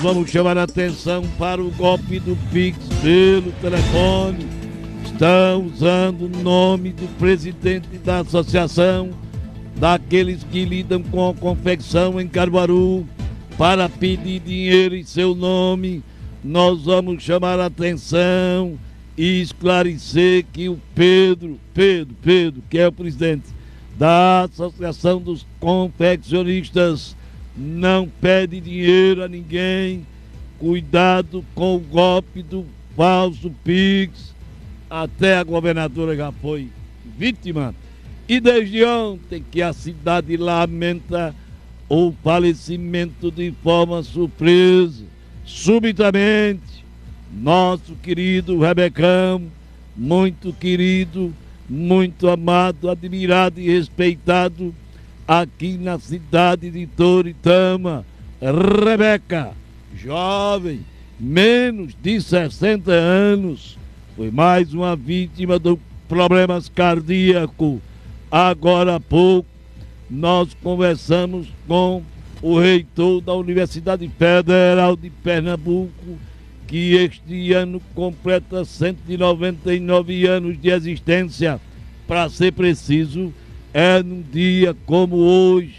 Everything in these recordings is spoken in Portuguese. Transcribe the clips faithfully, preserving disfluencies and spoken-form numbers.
Vamos chamar a atenção para o golpe do Pix pelo telefone. Estão usando o nome do presidente da associação daqueles que lidam com a confecção em Caruaru para pedir dinheiro em seu nome. Nós vamos chamar a atenção e esclarecer que o Pedro, Pedro, Pedro, que é o presidente da Associação dos Confeccionistas, não pede dinheiro a ninguém. Cuidado com o golpe do falso Pix. Até a governadora já foi vítima. E desde ontem que a cidade lamenta o falecimento de forma surpresa, subitamente, nosso querido Rebecão, muito querido, muito amado, admirado e respeitado aqui na cidade de Toritama. Rebeca, jovem, menos de sessenta anos, foi mais uma vítima de problemas cardíacos. Agora há pouco, nós conversamos com o reitor da Universidade Federal de Pernambuco, que este ano completa cento e noventa e nove anos de existência. Para ser preciso, é num dia como hoje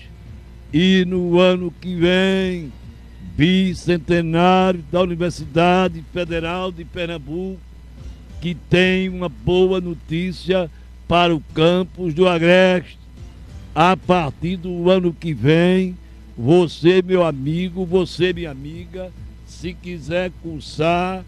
e no ano que vem, bicentenário da Universidade Federal de Pernambuco, que tem uma boa notícia para o campus do Agreste. A partir do ano que vem, você, meu amigo, você, minha amiga, se quiser cursar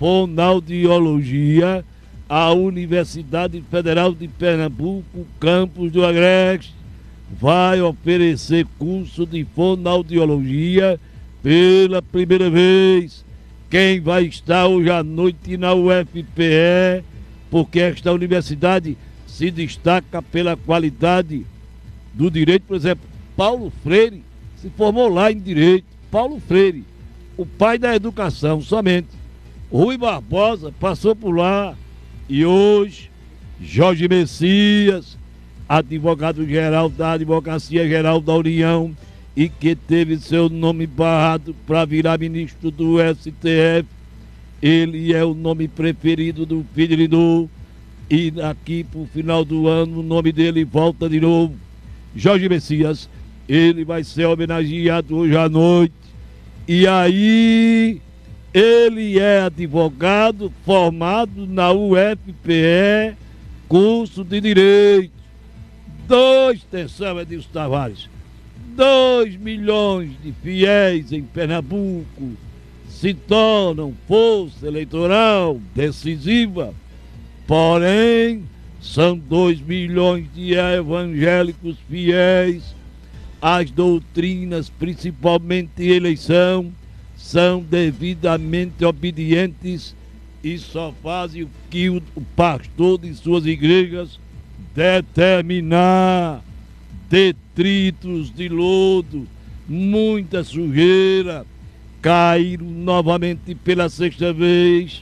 fonoaudiologia, a Universidade Federal de Pernambuco, campus do Agreste, vai oferecer curso de fonoaudiologia pela primeira vez. Quem vai estar hoje à noite na U F P E, porque esta universidade se destaca pela qualidade do direito. Por exemplo, Paulo Freire se formou lá em direito. Paulo Freire, o pai da educação, somente. Rui Barbosa passou por lá. E hoje, Jorge Messias, advogado-geral da Advocacia Geral da União, e que teve seu nome barrado para virar ministro do S T F. Ele é o nome preferido do Figueiredo. E aqui para o final do ano o nome dele volta de novo. Jorge Messias, ele vai ser homenageado hoje à noite. E aí, ele é advogado formado na U F P E, curso de Direito. Dois, atenção, Edilson Tavares, dois milhões de fiéis em Pernambuco se tornam força eleitoral decisiva. Porém, são dois milhões de evangélicos fiéis às doutrinas, principalmente eleição, são devidamente obedientes e só fazem o que o pastor de suas igrejas determinar. Detritos de lodo, muita sujeira, caíram novamente pela sexta vez,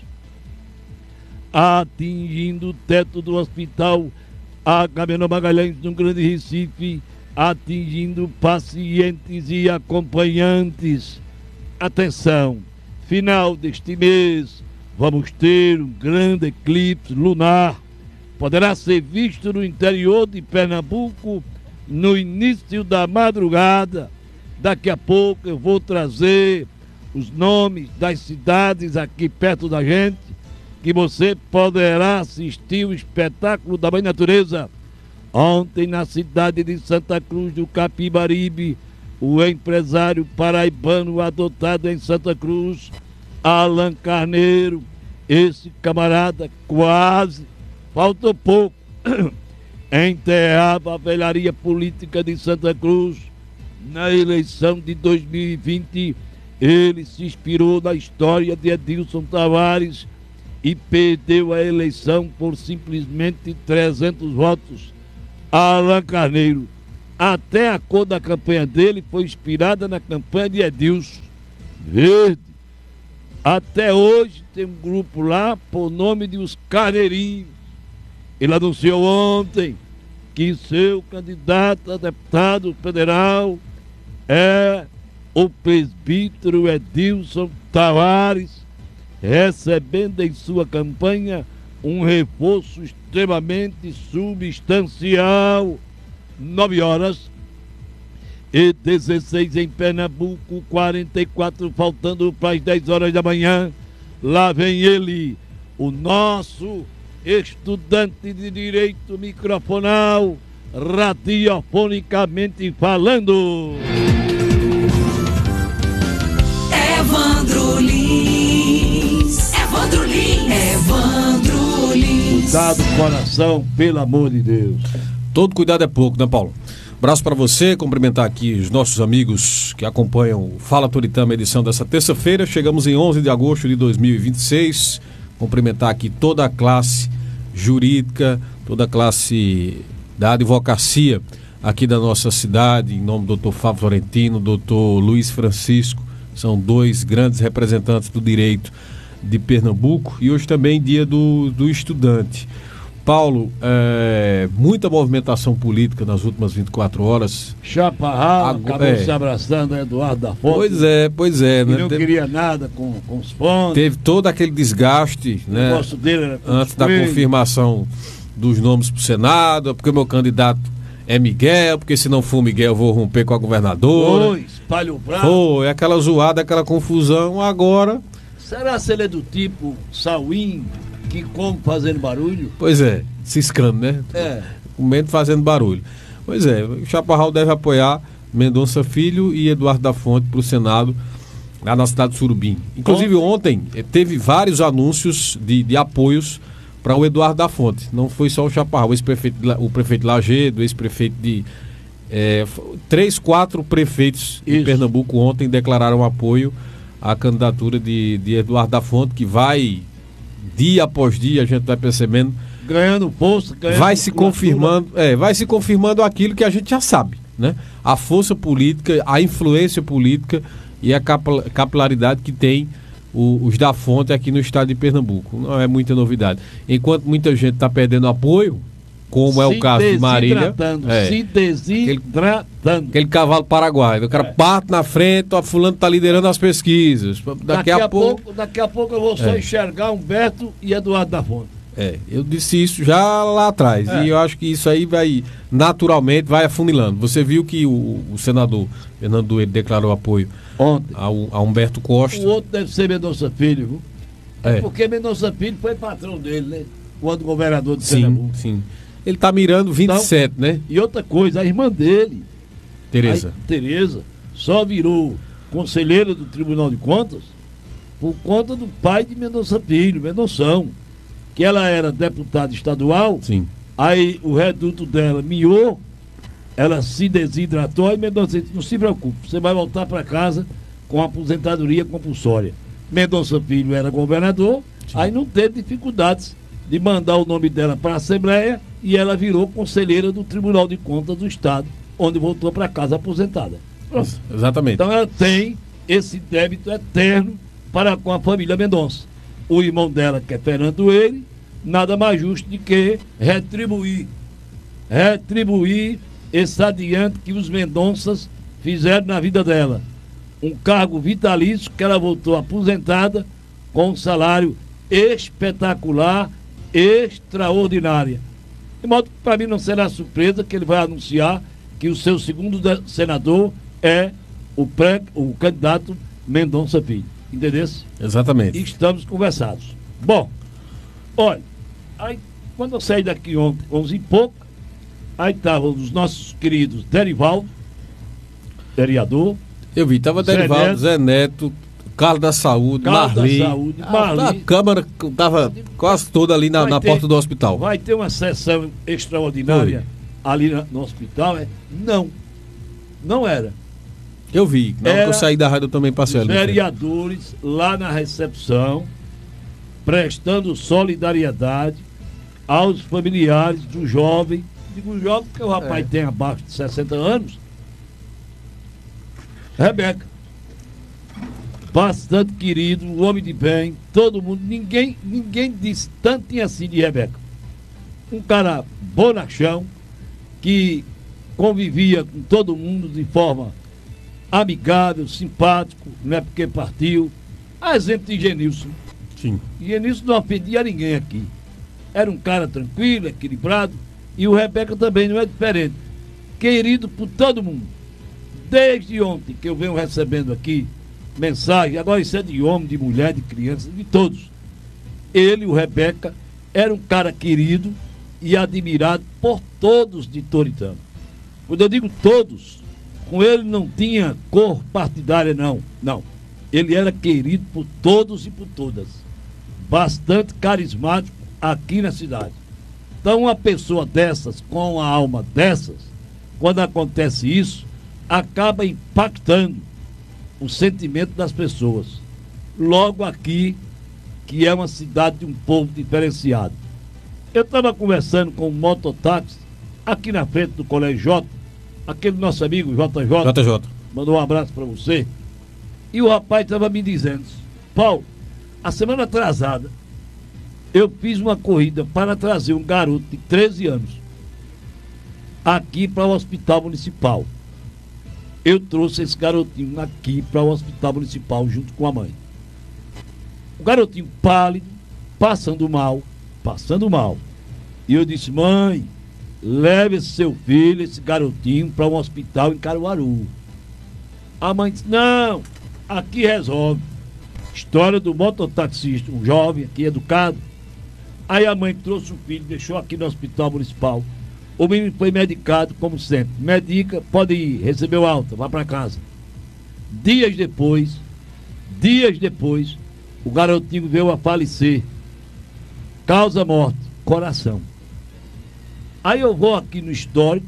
atingindo o teto do hospital Agamenon Magalhães, no Grande Recife, atingindo pacientes e acompanhantes. Atenção, final deste mês vamos ter um grande eclipse lunar. Poderá ser visto no interior de Pernambuco no início da madrugada. Daqui a pouco eu vou trazer os nomes das cidades aqui perto da gente, que você poderá assistir o espetáculo da Mãe Natureza. Ontem, na cidade de Santa Cruz do Capibaribe, o empresário paraibano adotado em Santa Cruz, Alan Carneiro, esse camarada quase, faltou pouco, enterrava a velharia política de Santa Cruz. Na eleição de dois mil e vinte, ele se inspirou na história de Edilson Tavares e perdeu a eleição por simplesmente trezentos votos. Alan Carneiro, até a cor da campanha dele foi inspirada na campanha de Edilson, verde. Até hoje tem um grupo lá por nome de Os Carneirinhos. Ele anunciou ontem que seu candidato a deputado federal é o presbítero Edilson Tavares, recebendo em sua campanha um reforço extremamente substancial. Nove horas e dezesseis em Pernambuco, quarenta e quatro faltando para as dez horas da manhã. Lá vem ele, o nosso estudante de direito microfonal, radiofonicamente falando. Evandro Lins, Evandro Lins, Evandro Lins. Cuidado, coração, pelo amor de Deus. Todo cuidado é pouco, né, Paulo? Abraço para você, cumprimentar aqui os nossos amigos que acompanham o Fala Toritama, edição dessa terça-feira. Chegamos em onze de agosto de dois mil e vinte e seis. Cumprimentar aqui toda a classe jurídica, toda a classe da advocacia aqui da nossa cidade, em nome do doutor Fábio Florentino, doutor Luiz Francisco, são dois grandes representantes do direito de Pernambuco, e hoje também dia do, do estudante. Paulo, é, muita movimentação política nas últimas vinte e quatro horas. Chaparral acabou é. se abraçando a Eduardo da Fonte. Pois é, pois é. Ele né? não teve, queria nada com, com os pontos. Teve todo aquele desgaste, O né? negócio dele era com Antes os da coelhos. confirmação dos nomes para o Senado, porque o meu candidato é Miguel, porque se não for Miguel eu vou romper com a governadora. Foi, espalha o braço. Foi, aquela zoada, aquela confusão. Agora, Será se ele é do tipo Sauim, que come fazendo barulho? pois é, ciscando, né? É. Comendo, fazendo barulho. Pois é, o Chaparral deve apoiar Mendonça Filho e Eduardo da Fonte para o Senado, lá na cidade de Surubim. Inclusive ontem eh, teve vários anúncios de, de apoios para o Eduardo da Fonte. Não foi só o Chaparral, o ex-prefeito, de La- o prefeito Lagedo, o ex-prefeito de... eh, f- três, quatro prefeitos de Isso. Pernambuco ontem declararam apoio à candidatura de, de Eduardo da Fonte, que vai, dia após dia, a gente vai percebendo, Ganhando força, ganhando vai se musculatura. confirmando, é, vai se confirmando aquilo que a gente já sabe, né? A força política, a influência política e a capil- capilaridade que tem o- os da Fonte aqui no estado de Pernambuco. Não é muita novidade. Enquanto muita gente está perdendo apoio, como é o Se caso de Marília, desidratando, é, se desidratando. aquele cavalo paraguaio, o cara É. parte na frente, ó, fulano está liderando as pesquisas. Daqui, a, pouco, Daqui a pouco eu vou só É. enxergar Humberto e Eduardo da Fonte. É, eu disse isso já lá atrás, É. e eu acho que isso aí vai, naturalmente, vai afunilando. Você viu que o, o senador Fernando Dueiro declarou apoio Ontem. ao, a Humberto Costa. O outro deve ser Mendonça Filho, viu? É. É. Porque Mendonça Filho foi patrão dele, né? Quando governador de Sim, Pernambuco. sim. Ele tá mirando vinte e sete, né, E outra coisa, a irmã dele, Tereza? a Tereza, só virou conselheira do Tribunal de Contas por conta do pai de Mendonça Filho, Mendonção, que ela era deputada estadual. Sim. Aí o reduto dela miou, ela se desidratou e Mendonça disse, não se preocupe, você vai voltar para casa com aposentadoria compulsória. Mendonça Filho era governador, Sim. aí não teve dificuldades de mandar o nome dela para a Assembleia e ela virou conselheira do Tribunal de Contas do Estado, onde voltou para casa aposentada. Pronto. Exatamente. Então ela tem esse débito eterno para com a família Mendonça. O irmão dela, que é Fernando ele, nada mais justo do que retribuir, retribuir esse adiante que os Mendonças fizeram na vida dela. Um cargo vitalício que ela voltou aposentada com um salário espetacular, extraordinário. De modo que para mim não será surpresa que ele vai anunciar que o seu segundo de- senador é o, pré, o candidato Mendonça Filho. Entendeu? Exatamente. E estamos conversados. Bom, olha, aí quando eu saí daqui ontem, onze e pouco, aí estavam os nossos queridos Derivaldo, vereador, Eu vi, tava Zé Derivaldo, Neto. Zé Neto, Carlos da Saúde, Carlos da Marli. Saúde, A- Marli. A, Câmara tava quase toda ali na, Vai na ter- porta do hospital. vai ter uma sessão extraordinária ali na- no hospital? É? Não, não era. Eu vi. Na hora que Era eu saí da rádio eu também passei Os ali. vereadores lá na recepção, prestando solidariedade aos familiares do jovem. Digo jovem porque o rapaz É. tem abaixo de sessenta anos. Rebeca. Bastante querido, um homem de bem, todo mundo, ninguém, ninguém disse tanto assim de Rebeca. Um cara bonachão, que convivia com todo mundo de forma amigável, simpático, não é porque partiu. A exemplo de Genilson. Sim. Genilson não ofendia ninguém aqui. Era um cara tranquilo, equilibrado. E o Rebeca também não é diferente. Querido por todo mundo. Desde ontem que eu venho recebendo aqui mensagem, agora isso é de homem, de mulher, de criança, de todos. Ele, o Rebeca, era um cara querido e admirado por todos de Toritama. Quando eu digo todos, com ele não tinha cor partidária, não. Não. Ele era querido por todos e por todas. Bastante carismático aqui na cidade. Então, uma pessoa dessas, com a alma dessas, quando acontece isso, acaba impactando o sentimento das pessoas. Logo aqui, que é uma cidade de um povo diferenciado. Eu estava conversando com um mototáxi aqui na frente do Colégio J, aquele nosso amigo J J, J J. mandou um abraço para você. E o rapaz estava me dizendo: Paulo, a semana atrasada eu fiz uma corrida para trazer um garoto de treze anos aqui para o Hospital Municipal. Eu trouxe esse garotinho aqui para o Hospital Municipal junto com a mãe. O garotinho pálido, passando mal, passando mal. E eu disse: mãe, leve esse seu filho, esse garotinho, para um hospital em Caruaru. A mãe disse: não, aqui resolve. História do mototaxista, um jovem aqui, educado. Aí a mãe trouxe o filho, deixou aqui no Hospital Municipal. O menino foi medicado, como sempre. Medica, pode ir, recebeu alta, vá para casa. Dias depois, dias depois, o garotinho veio a falecer. Causa morte, coração. Aí eu vou aqui no histórico,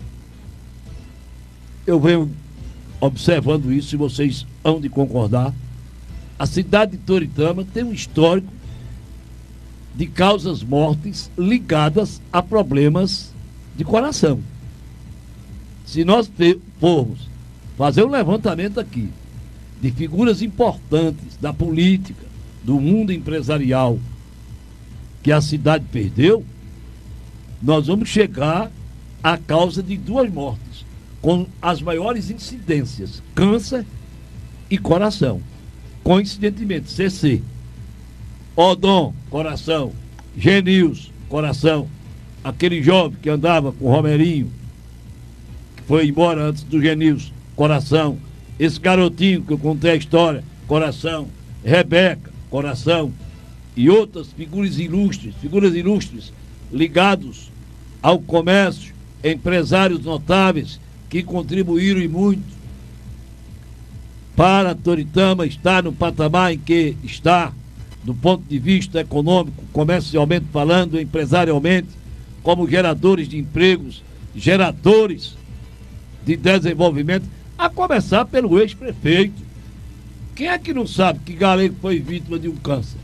eu venho observando isso, e vocês hão de concordar. A cidade de Toritama tem um histórico de causas mortes ligadas a problemas de coração. Se nós formos fazer um levantamento aqui de figuras importantes da política, do mundo empresarial que a cidade perdeu, nós vamos chegar à causa de duas mortes, com as maiores incidências: câncer e coração. Coincidentemente, C C. Odon, coração. Genils, coração. Aquele jovem que andava com o Romerinho, que foi embora antes do Genils, coração. Esse garotinho que eu contei a história, coração. Rebeca, coração. E outras figuras ilustres, figuras ilustres ligados ao comércio, empresários notáveis que contribuíram e muito para Toritama estar no patamar em que está, do ponto de vista econômico, comercialmente falando, empresarialmente, como geradores de empregos, geradores de desenvolvimento, a começar pelo ex-prefeito. Quem é que não sabe que Galego foi vítima de um câncer?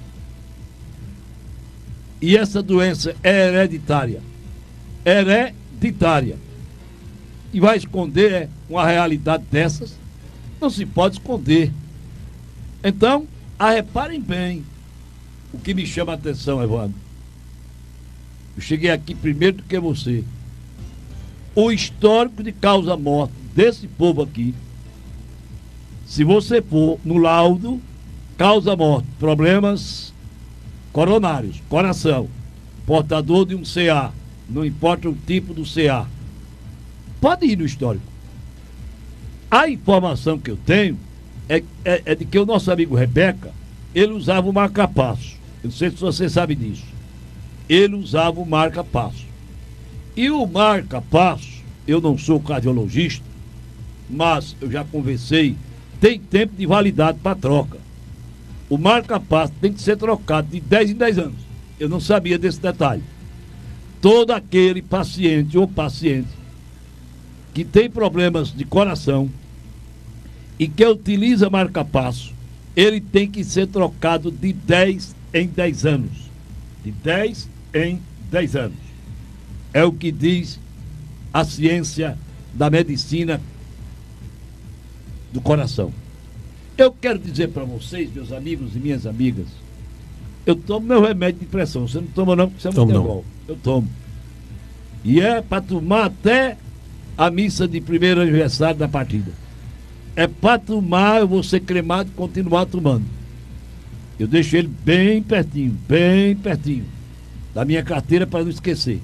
E essa doença é hereditária. Hereditária. E vai esconder uma realidade dessas? Não se pode esconder. Então, a reparem bem o que me chama a atenção, Evandro. Eu cheguei aqui primeiro do que você. O histórico de causa-morte desse povo aqui, se você for no laudo, causa-morte, problemas coronários, coração, portador de um C A, não importa o tipo do C A, pode ir no histórico. A informação que eu tenho é, é, é de que o nosso amigo Rebeca, ele usava o marca-passo. Eu não sei se você sabe disso. Ele usava o marca-passo. E o marca-passo, eu não sou cardiologista, mas eu já conversei, tem tempo de validade para troca. O marca-passo tem que ser trocado de dez em dez anos. Eu não sabia desse detalhe. Todo aquele paciente ou paciente que tem problemas de coração e que utiliza marca-passo, ele tem que ser trocado de dez em dez anos. De dez em dez anos. É o que diz a ciência da medicina do coração. Eu quero dizer para vocês, meus amigos e minhas amigas, eu tomo meu remédio de pressão. Você não toma não, porque você é muito igual. Eu tomo. E é para tomar até a missa de primeiro aniversário da partida. É para tomar, eu vou ser cremado e continuar tomando. Eu deixo ele bem pertinho, bem pertinho da minha carteira para não esquecer.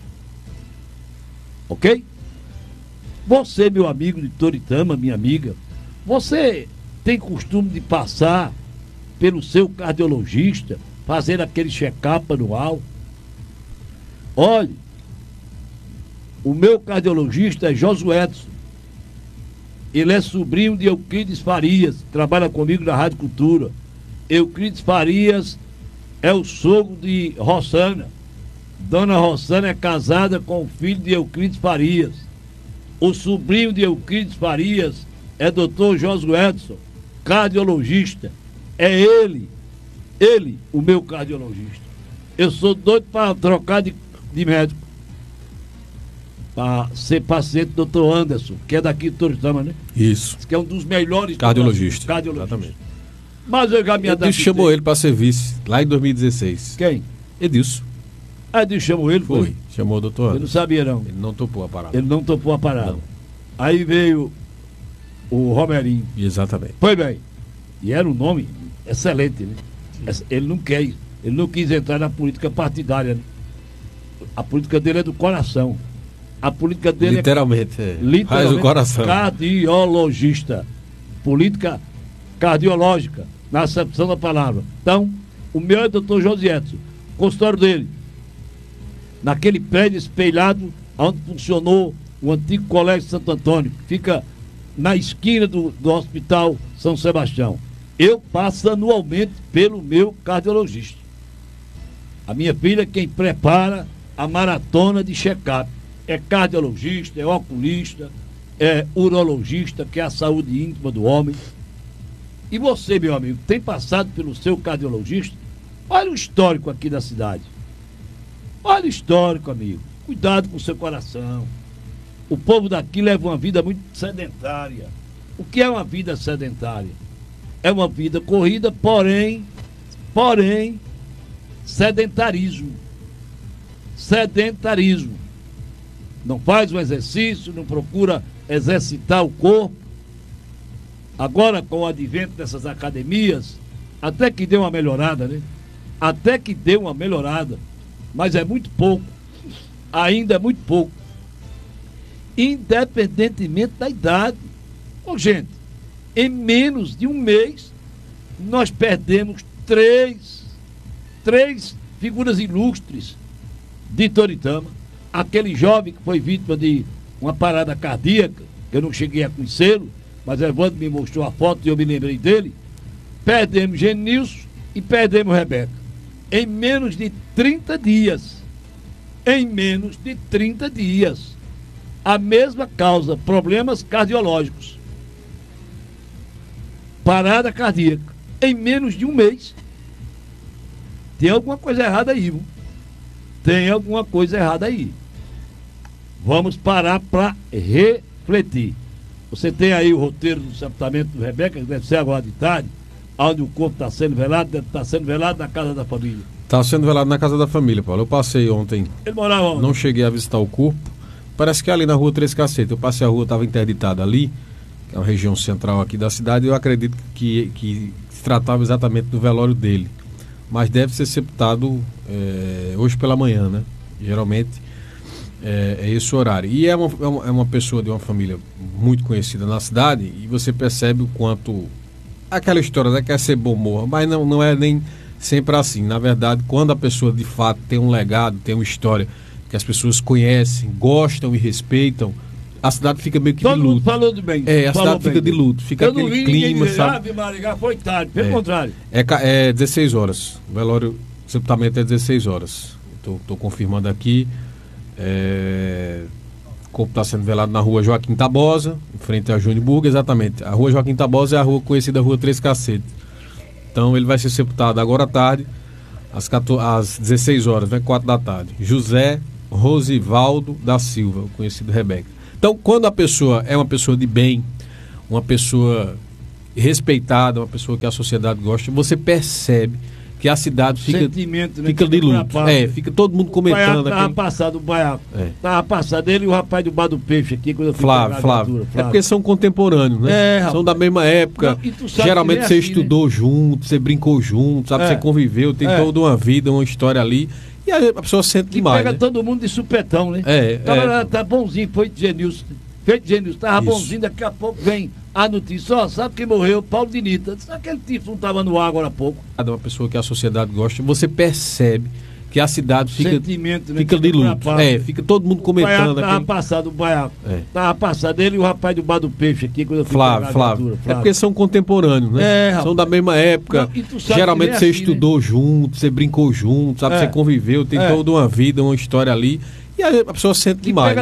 Ok? Você, meu amigo de Toritama, minha amiga, você tem costume de passar pelo seu cardiologista, fazer aquele check-up anual? Olhe, o meu cardiologista é Josué Edson. Ele é sobrinho de Euclides Farias, trabalha comigo na Rádio Cultura. Euclides Farias é o sogro de Rossana. Dona Rossana é casada com o filho de Euclides Farias. O sobrinho de Euclides Farias é doutor Josué Edson, cardiologista. É ele, ele, o meu cardiologista. Eu sou doido para trocar de, de médico, para ser paciente do doutor Anderson, que é daqui de Toritama, né? Isso. Que é um dos melhores cardiologistas. Cardiologista. Exatamente. Mas eu já me adaptei. Edilson chamou ele para serviço lá em dois mil e dezesseis. Quem? Edilson. Ah, Edilson chamou ele, foi? Foi. Chamou o doutor Eu Anderson. não sabia, não. Ele não topou a parada. Ele não topou a parada. Não. Aí veio o Romerinho. Exatamente. Foi bem. E era um nome excelente, né? Ele não quer, ele não quis entrar na política partidária, né? A política dele é do coração. A política dele literalmente, é é. literalmente Faz o coração. Cardiologista. Política cardiológica, na acepção da palavra. Então, o meu é o doutor José Edson. O consultório dele, naquele prédio espelhado onde funcionou o antigo Colégio Santo Antônio, que fica na esquina do, do Hospital São Sebastião. Eu passo anualmente pelo meu cardiologista. A minha filha é quem prepara a maratona de check-up. É cardiologista, é oculista, é urologista, que é a saúde íntima do homem. E você, meu amigo, tem passado pelo seu cardiologista? Olha o histórico aqui da cidade. Olha o histórico, amigo. Cuidado com o seu coração. O povo daqui leva uma vida muito sedentária. O que é uma vida sedentária? É uma vida corrida, porém, porém, sedentarismo. Sedentarismo. Não faz um exercício, não procura exercitar o corpo. Agora, com o advento dessas academias, até que deu uma melhorada, né? Até que deu uma melhorada. Mas é muito pouco. Ainda é muito pouco. Independentemente da idade. Ô, gente, em menos de um mês, nós perdemos três, três figuras ilustres de Toritama. Aquele jovem que foi vítima de uma parada cardíaca, que eu não cheguei a conhecê-lo, mas Evandro me mostrou a foto e eu me lembrei dele. Perdemos Genilson e perdemos Rebeca. Em menos de trinta dias. Em menos de trinta dias. A mesma causa, problemas cardiológicos. Parada cardíaca. Em menos de um mês. Tem alguma coisa errada aí, viu? Tem alguma coisa errada aí. Vamos parar para refletir. Você tem aí o roteiro do sepultamento do Rebeca, que deve ser agora de tarde, onde o corpo está sendo velado, deve estar sendo velado na casa da família. Está sendo velado na casa da família, Paulo. Eu passei ontem. Ele morava onde? Não cheguei a visitar o corpo. Parece que é ali na rua Três Cacetas. Eu passei a rua, estava interditada ali, que é uma região central aqui da cidade, e eu acredito que, que se tratava exatamente do velório dele. Mas deve ser sepultado é, hoje pela manhã, né? Geralmente é, é esse o horário. E é uma, é uma pessoa de uma família muito conhecida na cidade, e você percebe o quanto... Aquela história, né? Quer ser bom morra, mas não, não é nem sempre assim. Na verdade, quando a pessoa de fato tem um legado, tem uma história que as pessoas conhecem, gostam e respeitam, a cidade fica meio que Todo de luto. mundo falou do bem. É, a falou cidade fica bem. de luto. Fica Eu aquele não vi clima, ninguém dizer, sabe? Ave Maria, foi tarde. Pelo É. contrário. É, ca- é dezesseis horas. O velório, o sepultamento é dezesseis horas. Estou confirmando aqui. É, o corpo está sendo velado na rua Joaquim Tabosa, em frente a Juniburgo, exatamente. A rua Joaquim Tabosa é a rua conhecida Rua Três Cacetas. Então ele vai ser sepultado agora à tarde, às, quatorze, às dezesseis horas, né, quatro da tarde. José Rosivaldo da Silva, o conhecido Rebeca. Então, quando a pessoa é uma pessoa de bem, uma pessoa respeitada, uma pessoa que a sociedade gosta, você percebe que a cidade fica, Sentimento, né? fica de luto. pra- É, fica todo mundo comentando. O tava Aquele... passado, o baiaco. É. Tava passado ele e o rapaz do bar do peixe aqui, quando eu fui Flávio, pegar a Flávio. viatura, É porque são contemporâneos, né? É, são rapaz. da mesma época. Não, e tu sabe Geralmente que você nem assim, estudou junto, você brincou junto, sabe? É. Você conviveu, tem É. toda uma vida, uma história ali. E aí a pessoa sente E demais. pega Né? todo mundo de supetão, né? É, Tava é. lá, tá bonzinho, foi de Genilson. Feito de Genilson, tava Isso. bonzinho, daqui a pouco vem a notícia. Ó, sabe quem morreu? Paulo Dinita. Aquele tipo não tava no ar agora há pouco. Cada uma pessoa que a sociedade gosta, você percebe que a cidade fica, Sentimento, né? fica de luto. pra- É, fica todo mundo O baiaco comentando. tava Aquele... passado, o baiaco. É. Tava passado ele e o rapaz do bar do peixe aqui, quando eu fui Flávio, pegar a Flávio. viatura, É porque são contemporâneos, né? É, são rapaz. da mesma época. Não, e tu sabe Geralmente que você nem assim, estudou junto, você brincou junto, sabe? É. Você conviveu, tem É. toda uma vida, uma história ali. E aí a pessoa sente E demais. pega né?